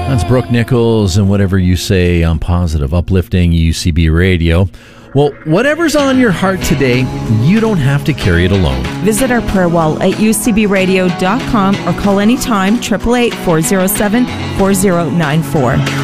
That's Brooke Nichols and Whatever You Say on Positive, uplifting UCB Radio. Well, whatever's on your heart today, you don't have to carry it alone. Visit our prayer wall at ucbradio.com or call anytime 888-407-4094.